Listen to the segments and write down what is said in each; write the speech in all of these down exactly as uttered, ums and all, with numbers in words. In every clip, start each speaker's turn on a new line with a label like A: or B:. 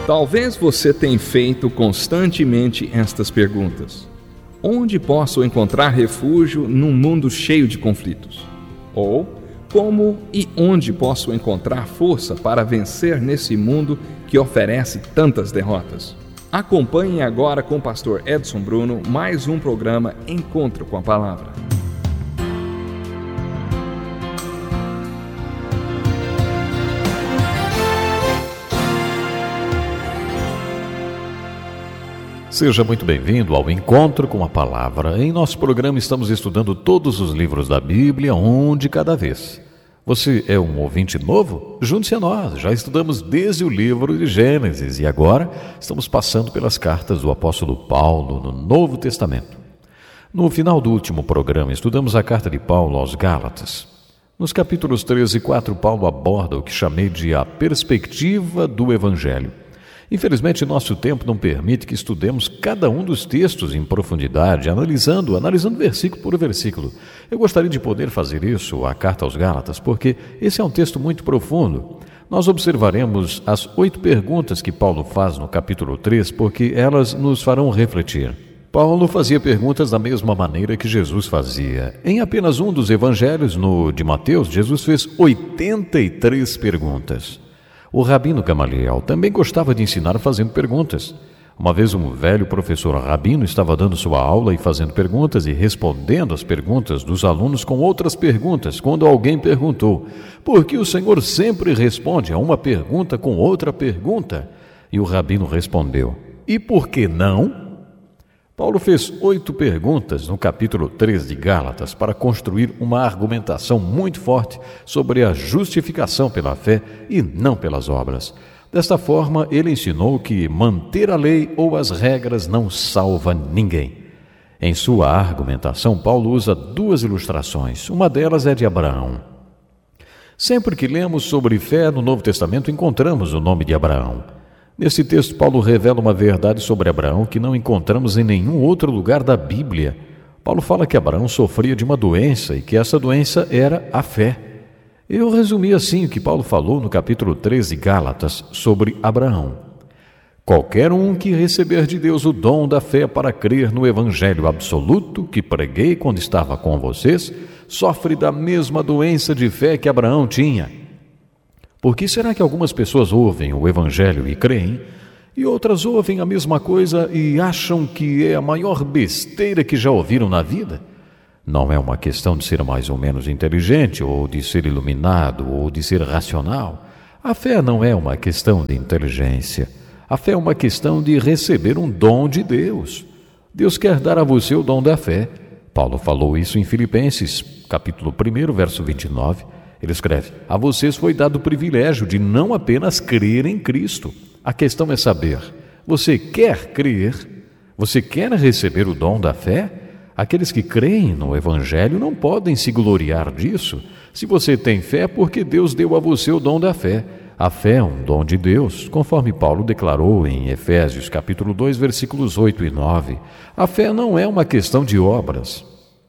A: Talvez você tenha feito constantemente estas perguntas: onde posso encontrar refúgio num mundo cheio de conflitos? Ou como e onde posso encontrar força para vencer nesse mundo que oferece tantas derrotas? Acompanhe agora com o pastor Edson Bruno mais um programa Encontro com a Palavra.
B: Seja muito bem-vindo ao Encontro com a Palavra. Em nosso programa estamos estudando todos os livros da Bíblia, um de cada vez. Você é um ouvinte novo? Junte-se a nós. Já estudamos desde o livro de Gênesis e agora estamos passando pelas cartas do apóstolo Paulo no Novo Testamento. No final do último programa, estudamos a carta de Paulo aos Gálatas. Nos capítulos três e quatro, Paulo aborda o que chamei de a perspectiva do Evangelho. Infelizmente, nosso tempo não permite que estudemos cada um dos textos em profundidade, analisando, analisando versículo por versículo. Eu gostaria de poder fazer isso, a carta aos Gálatas, porque esse é um texto muito profundo. Nós observaremos as oito perguntas que Paulo faz no capítulo três, porque elas nos farão refletir. Paulo fazia perguntas da mesma maneira que Jesus fazia. Em apenas um dos evangelhos, no de Mateus, Jesus fez oitenta e três perguntas. O rabino Gamaliel também gostava de ensinar fazendo perguntas. Uma vez um velho professor rabino estava dando sua aula e fazendo perguntas e respondendo as perguntas dos alunos com outras perguntas, quando alguém perguntou: por que o Senhor sempre responde a uma pergunta com outra pergunta? E o rabino respondeu: e por que não? Paulo fez oito perguntas no capítulo três de Gálatas para construir uma argumentação muito forte sobre a justificação pela fé e não pelas obras. Desta forma, ele ensinou que manter a lei ou as regras não salva ninguém. Em sua argumentação, Paulo usa duas ilustrações. Uma delas é de Abraão. Sempre que lemos sobre fé no Novo Testamento, encontramos o nome de Abraão. Nesse texto, Paulo revela uma verdade sobre Abraão que não encontramos em nenhum outro lugar da Bíblia. Paulo fala que Abraão sofria de uma doença e que essa doença era a fé. Eu resumi assim o que Paulo falou no capítulo três de Gálatas sobre Abraão. Qualquer um que receber de Deus o dom da fé para crer no Evangelho absoluto que preguei quando estava com vocês, sofre da mesma doença de fé que Abraão tinha. Por que será que algumas pessoas ouvem o Evangelho e creem, e outras ouvem a mesma coisa e acham que é a maior besteira que já ouviram na vida? Não é uma questão de ser mais ou menos inteligente, ou de ser iluminado, ou de ser racional. A fé não é uma questão de inteligência. A fé é uma questão de receber um dom de Deus. Deus quer dar a você o dom da fé. Paulo falou isso em Filipenses, capítulo um, verso vinte e nove. Ele escreve: a vocês foi dado o privilégio de não apenas crer em Cristo. A questão é saber, você quer crer? Você quer receber o dom da fé? Aqueles que creem no Evangelho não podem se gloriar disso. Se você tem fé, é porque Deus deu a você o dom da fé. A fé é um dom de Deus, conforme Paulo declarou em Efésios, capítulo dois, versículos oito e nove. A fé não é uma questão de obras.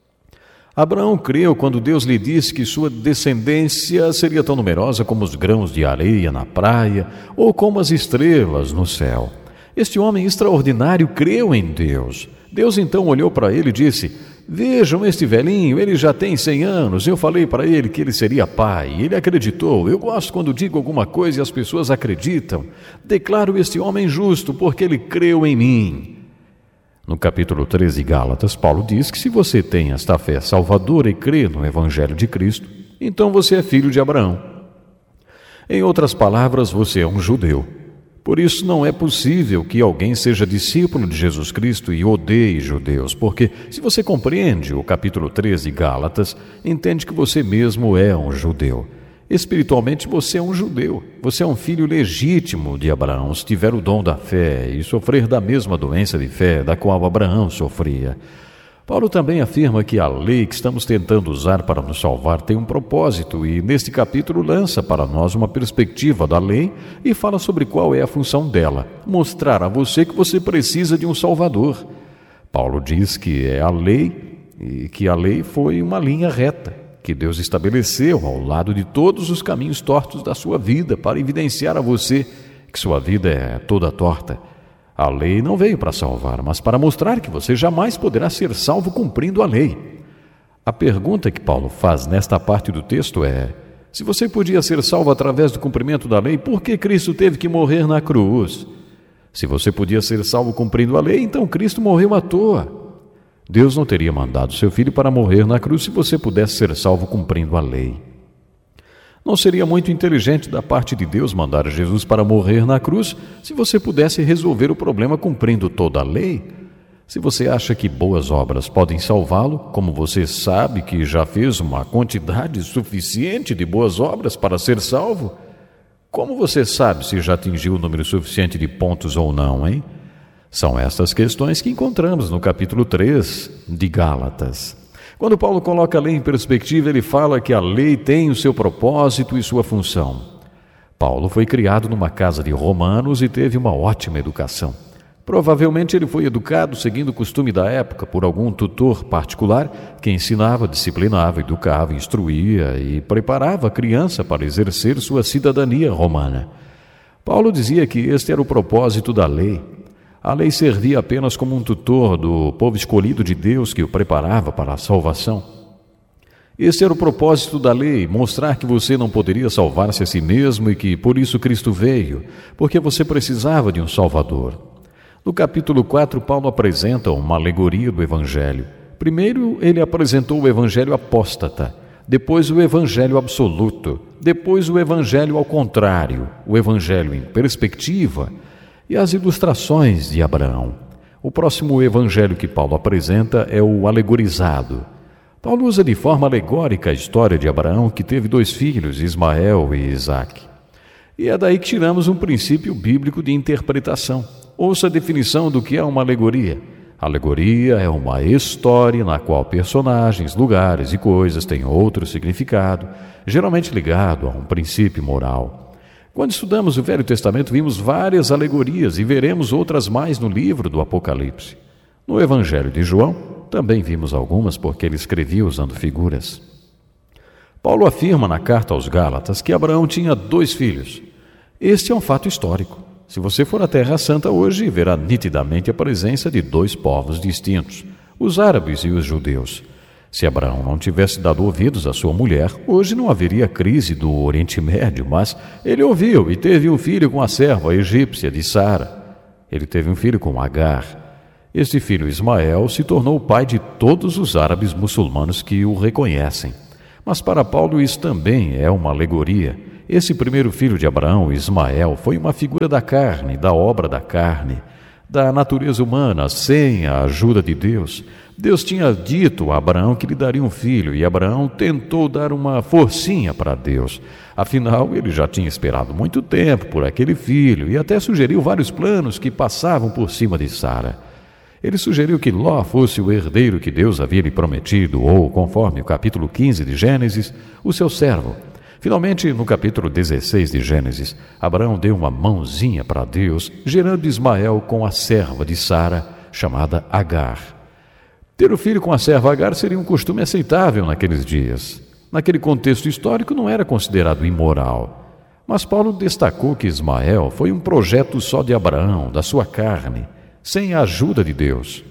B: Abraão creu quando Deus lhe disse que sua descendência seria tão numerosa como os grãos de areia na praia ou como as estrelas no céu. Este homem extraordinário creu em Deus. Deus então olhou para ele e disse: vejam este velhinho, ele já tem cem anos. Eu falei para ele que ele seria pai. Ele acreditou. Eu gosto quando digo alguma coisa e as pessoas acreditam. Declaro este homem justo porque ele creu em mim. No capítulo três de Gálatas, Paulo diz que se você tem esta fé salvadora e crê no Evangelho de Cristo, então você é filho de Abraão. Em outras palavras, você é um judeu. Por isso não é possível que alguém seja discípulo de Jesus Cristo e odeie judeus, porque se você compreende o capítulo três de Gálatas, entende que você mesmo é um judeu. Espiritualmente você é um judeu, você é um filho legítimo de Abraão, se tiver o dom da fé e sofrer da mesma doença de fé da qual Abraão sofria. Paulo também afirma que a lei que estamos tentando usar para nos salvar tem um propósito e neste capítulo lança para nós uma perspectiva da lei e fala sobre qual é a função dela, mostrar a você que você precisa de um Salvador. Paulo diz que é a lei e que a lei foi uma linha reta que Deus estabeleceu ao lado de todos os caminhos tortos da sua vida para evidenciar a você que sua vida é toda torta. A lei não veio para salvar, mas para mostrar que você jamais poderá ser salvo cumprindo a lei. A pergunta que Paulo faz nesta parte do texto é: se você podia ser salvo através do cumprimento da lei, por que Cristo teve que morrer na cruz? Se você podia ser salvo cumprindo a lei, então Cristo morreu à toa. Deus não teria mandado seu Filho para morrer na cruz se você pudesse ser salvo cumprindo a lei. Não seria muito inteligente da parte de Deus mandar Jesus para morrer na cruz se você pudesse resolver o problema cumprindo toda a lei? Se você acha que boas obras podem salvá-lo, como você sabe que já fez uma quantidade suficiente de boas obras para ser salvo, como você sabe se já atingiu o número suficiente de pontos ou não, hein? São estas questões que encontramos no capítulo três de Gálatas. Quando Paulo coloca a lei em perspectiva, ele fala que a lei tem o seu propósito e sua função. Paulo foi criado numa casa de romanos e teve uma ótima educação. Provavelmente ele foi educado seguindo o costume da época por algum tutor particular que ensinava, disciplinava, educava, instruía e preparava a criança para exercer sua cidadania romana. Paulo dizia que este era o propósito da lei. A lei servia apenas como um tutor do povo escolhido de Deus que o preparava para a salvação. Esse era o propósito da lei, mostrar que você não poderia salvar-se a si mesmo e que por isso Cristo veio, porque você precisava de um Salvador. No capítulo quatro, Paulo apresenta uma alegoria do Evangelho. Primeiro, ele apresentou o Evangelho apóstata, depois o Evangelho absoluto, depois o Evangelho ao contrário, o Evangelho em perspectiva e as ilustrações de Abraão. O próximo evangelho que Paulo apresenta é o alegorizado. Paulo usa de forma alegórica a história de Abraão, que teve dois filhos, Ismael e Isaque. E é daí que tiramos um princípio bíblico de interpretação. Ouça a definição do que é uma alegoria. Alegoria é uma história na qual personagens, lugares e coisas têm outro significado, geralmente ligado a um princípio moral. Quando estudamos o Velho Testamento, vimos várias alegorias e veremos outras mais no livro do Apocalipse. No Evangelho de João, também vimos algumas porque ele escrevia usando figuras. Paulo afirma na carta aos Gálatas que Abraão tinha dois filhos. Este é um fato histórico. Se você for à Terra Santa hoje, verá nitidamente a presença de dois povos distintos, os árabes e os judeus. Se Abraão não tivesse dado ouvidos à sua mulher, hoje não haveria crise do Oriente Médio, mas ele ouviu e teve um filho com a serva egípcia de Sara. Ele teve um filho com Agar. Este filho Ismael se tornou o pai de todos os árabes muçulmanos que o reconhecem. Mas para Paulo isso também é uma alegoria. Esse primeiro filho de Abraão, Ismael, foi uma figura da carne, da obra da carne, da natureza humana, sem a ajuda de Deus. Deus tinha dito a Abraão que lhe daria um filho, e Abraão tentou dar uma forcinha para Deus. Afinal, ele já tinha esperado muito tempo por aquele filho, e até sugeriu vários planos que passavam por cima de Sara. Ele sugeriu que Ló fosse o herdeiro que Deus havia lhe prometido, ou, conforme o capítulo quinze de Gênesis, o seu servo. Finalmente, no capítulo dezesseis de Gênesis, Abraão deu uma mãozinha para Deus, gerando Ismael com a serva de Sara, chamada Agar. Ter o filho com a serva Agar seria um costume aceitável naqueles dias. Naquele contexto histórico não era considerado imoral. Mas Paulo destacou que Ismael foi um projeto só de Abraão, da sua carne, sem a ajuda de Deus.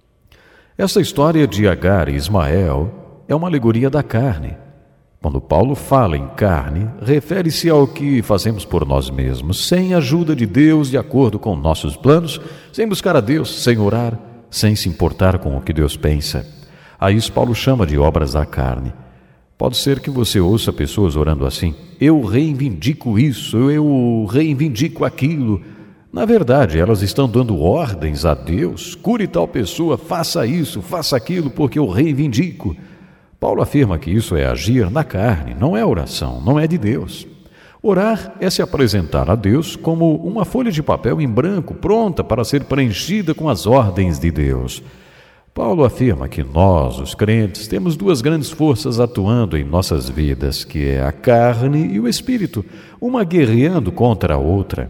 B: Essa história de Agar e Ismael é uma alegoria da carne. Quando Paulo fala em carne, refere-se ao que fazemos por nós mesmos, sem a ajuda de Deus, de acordo com nossos planos, sem buscar a Deus, sem orar, sem se importar com o que Deus pensa. A isso Paulo chama de obras da carne. Pode ser que você ouça pessoas orando assim: eu reivindico isso, eu reivindico aquilo. Na verdade, elas estão dando ordens a Deus: cure tal pessoa, faça isso, faça aquilo, porque eu reivindico. Paulo afirma que isso é agir na carne, não é oração, não é de Deus. Orar é se apresentar a Deus como uma folha de papel em branco, pronta para ser preenchida com as ordens de Deus. Paulo afirma que nós, os crentes, temos duas grandes forças atuando em nossas vidas, que é a carne e o espírito, uma guerreando contra a outra.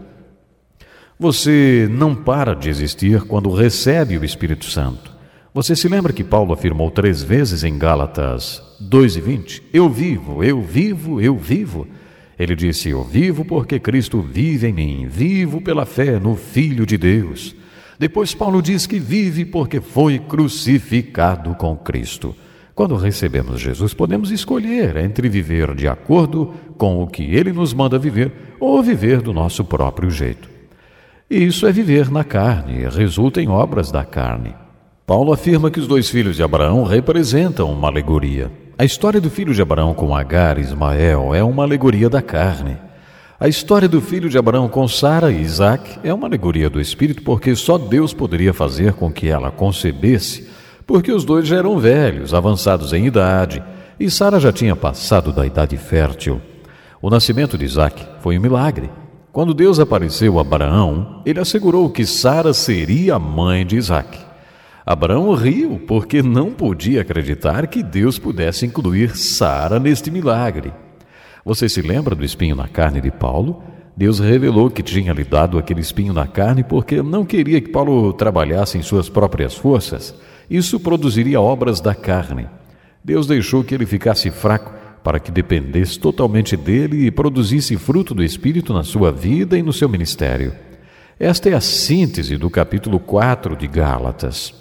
B: Você não para de existir quando recebe o Espírito Santo. Você se lembra que Paulo afirmou três vezes em Gálatas dois e vinte? Eu vivo, eu vivo, eu vivo. Ele disse: eu vivo porque Cristo vive em mim, vivo pela fé no Filho de Deus. Depois Paulo diz que vive porque foi crucificado com Cristo. Quando recebemos Jesus, podemos escolher entre viver de acordo com o que Ele nos manda viver ou viver do nosso próprio jeito. E isso é viver na carne, resulta em obras da carne. Paulo afirma que os dois filhos de Abraão representam uma alegoria. A história do filho de Abraão com Agar e Ismael é uma alegoria da carne. A história do filho de Abraão com Sara e Isaac é uma alegoria do Espírito, porque só Deus poderia fazer com que ela concebesse, porque os dois já eram velhos, avançados em idade, e Sara já tinha passado da idade fértil. O nascimento de Isaac foi um milagre. Quando Deus apareceu a Abraão, ele assegurou que Sara seria a mãe de Isaac. Abraão riu porque não podia acreditar que Deus pudesse incluir Sara neste milagre. Você se lembra do espinho na carne de Paulo? Deus revelou que tinha lhe dado aquele espinho na carne porque não queria que Paulo trabalhasse em suas próprias forças. Isso produziria obras da carne. Deus deixou que ele ficasse fraco para que dependesse totalmente dele e produzisse fruto do Espírito na sua vida e no seu ministério. Esta é a síntese do capítulo quatro de Gálatas.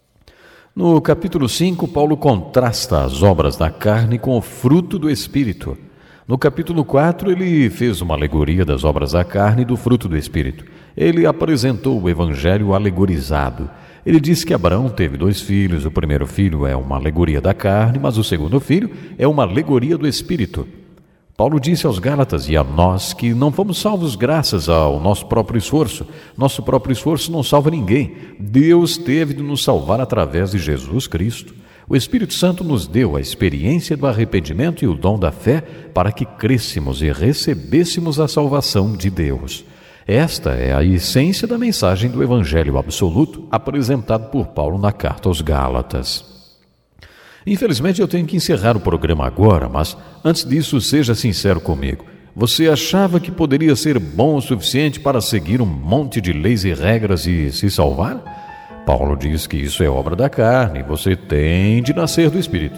B: No capítulo cinco, Paulo contrasta as obras da carne com o fruto do Espírito. No capítulo quatro, ele fez uma alegoria das obras da carne e do fruto do Espírito. Ele apresentou o Evangelho alegorizado. Ele disse que Abraão teve dois filhos. O primeiro filho é uma alegoria da carne, mas o segundo filho é uma alegoria do Espírito. Paulo disse aos Gálatas e a nós que não fomos salvos graças ao nosso próprio esforço. Nosso próprio esforço não salva ninguém. Deus teve de nos salvar através de Jesus Cristo. O Espírito Santo nos deu a experiência do arrependimento e o dom da fé para que crescêssemos e recebêssemos a salvação de Deus. Esta é a essência da mensagem do Evangelho absoluto apresentado por Paulo na carta aos Gálatas. Infelizmente eu tenho que encerrar o programa agora, mas antes disso, seja sincero comigo. Você achava que poderia ser bom o suficiente para seguir um monte de leis e regras e se salvar? Paulo diz que isso é obra da carne, você tem de nascer do Espírito.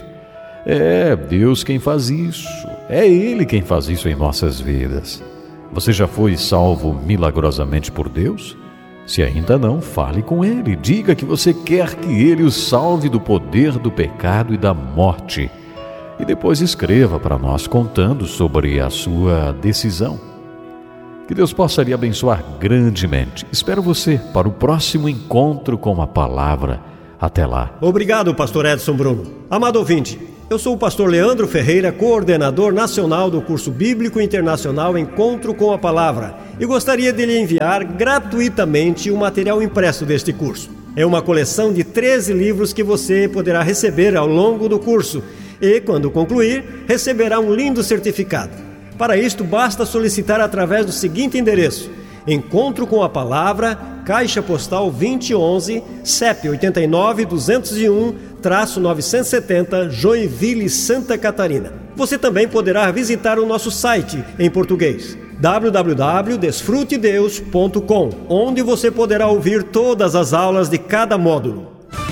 B: É Deus quem faz isso, é Ele quem faz isso em nossas vidas. Você já foi salvo milagrosamente por Deus? Se ainda não, fale com Ele. Diga que você quer que Ele o salve do poder do pecado e da morte. E depois escreva para nós contando sobre a sua decisão. Que Deus possa lhe abençoar grandemente. Espero você para o próximo encontro com a palavra. Até lá.
C: Obrigado, pastor Edson Bruno. Amado ouvinte, eu sou o pastor Leandro Ferreira, coordenador nacional do curso bíblico internacional Encontro com a Palavra, e gostaria de lhe enviar gratuitamente o material impresso deste curso. É uma coleção de treze livros que você poderá receber ao longo do curso e, quando concluir, receberá um lindo certificado. Para isto, basta solicitar através do seguinte endereço: Encontro com a Palavra, Caixa Postal vinte e onze, C E P oitenta e nove, duzentos e um, novecentos e setenta, Joinville, Santa Catarina. Você também poderá visitar o nosso site em português, w w w ponto desfrute deus ponto com, onde você poderá ouvir todas as aulas de cada módulo.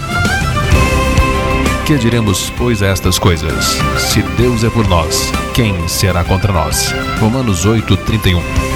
D: Que diremos, pois, a estas coisas? Se Deus é por nós, quem será contra nós? Romanos oito, trinta e um.